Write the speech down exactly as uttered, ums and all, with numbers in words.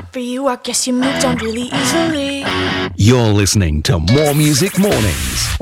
For you, I guess you moved on really easily. You're listening to More Music Mornings.